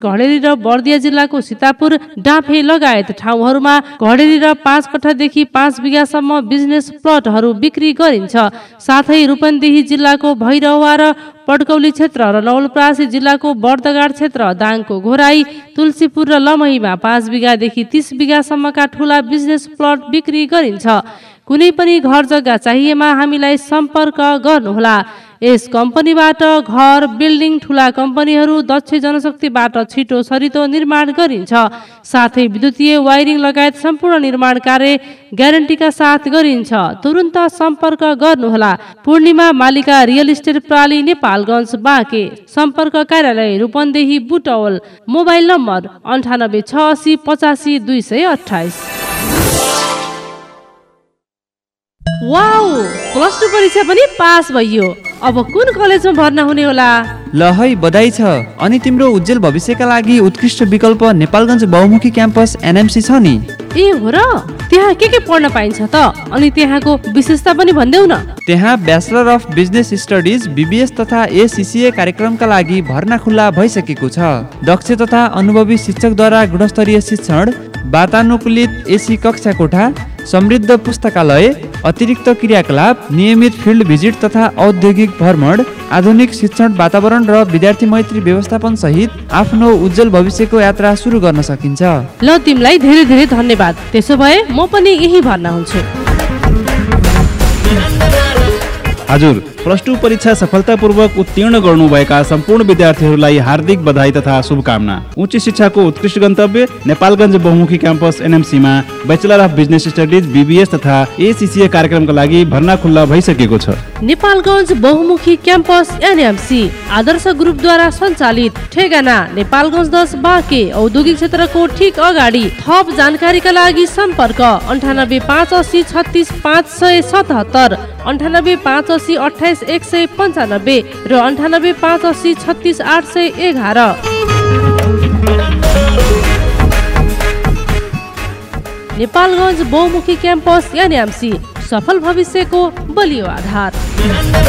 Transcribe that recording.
घडेरी र बर्दिया जिल्लाको सीतापुर, डाँफे लगायत ठाउँहरूमा घडेरी र 5 कट्ठादेखि 5 बिघासम्म बिजनेस प्लटहरू बिक्री गरिन्छ। साथै रूपन्देही जिल्लाको भैरहवा र पडकौली क्षेत्र र नवलपरासी जिल्लाको बर्दगाड क्षेत्र, दाङको घोराई, तुलसीपुर र लमहीमा 5 बिघादेखि 30 बिघासम्मका ठूला बिजनेस प्लट बिक्री गरिन्छ। कुनै पनि घर जग्गा चाहिएमा हामीलाई सम्पर्क गर्नुहोला। यस कम्पनीबाट घर, बिल्डिङ, ठूला कम्पनीहरू, दक्ष जनशक्तिबाट छिटो सरितो निर्माण गरिन्छ। साथै विद्युतीय वायरिङ लगायत सम्पूर्ण निर्माण कार्य ग्यारेन्टीका साथ गरिन्छ। तुरुन्त सम्पर्क गर्नुहोला। पूर्णिमा मालिका रियल इस्टेट प्राली, नेपालगञ्ज, बाँके। सम्पर्क कार्यालय Rupandehi, Butwal. Mobile number 98 680 85 228। Wow, plus 2 परीक्षा पनि पास भइयो। अब कुन कलेजमा भर्ना हुने होला? ल है, बधाई छ। अनि तिम्रो उज्जवल भविष्यका लागि उत्कृष्ट विकल्प नेपालगञ्ज बहुमुखी क्याम्पस एनएमसी छ नि। ए हो र? त्यहाँ के पढ्न पाइन्छ त? अनि त्यहाँको विशेषता पनि भन्देऊ न। त्यहाँ bachelor of business studies, BBS तथा एसीसीए कार्यक्रमका लागि भर्ना खुल्ला भइसकेको छ। दक्ष तथा अनुभवी शिक्षकद्वारा गुणस्तरीय शिक्षण, वातानुकूलित एसी कक्षा कोठा, समृद्ध पुस्तकालय, अतिरिक्त क्रियाकलाप, नियमित फिल्ड भिजिट तथा औद्योगिक भ्रमण, आधुनिक शिक्षण वातावरण र विद्यार्थी मैत्री व्यवस्थापन सहित आफ्नो उज्जवल भविष्यको यात्रा सुरु गर्न सकिन्छ। ल, तिमीलाई धेरै धेरै धन्यवाद। त्यसो भए म पनि यही भर्ना हुन्छु। हजुर, प्लस 2 परीक्षा सफलतापूर्वक उत्तीर्ण गर्नुभएका सम्पूर्ण विद्यार्थीहरूलाई हार्दिक बधाई तथा शुभकामना। उच्च शिक्षाको उत्कृष्ट गन्तव्य नेपालगञ्ज बहुमुखी campus एनएमसीमा bachelor of business studies, BBS तथा एसीसीए कार्यक्रमका लागि भर्ना खुल्ला भइसकेको छ। नेपालगञ्ज बहुमुखी क्याम्पस एनएमसी आदर्श ग्रुपद्वारा सञ्चालित, ठेगाना नेपालगञ्ज 10, बाँके, औद्योगिक क्षेत्रको ठीक अगाडि। थप जानकारीका लागि सम्पर्क 98 580 36 577, 98 580 28 195 र 98 580 36 811। नेपालगञ्ज बहुमुखी क्याम्पस एनएमसी, सफल भविष्यको बलियो आधार।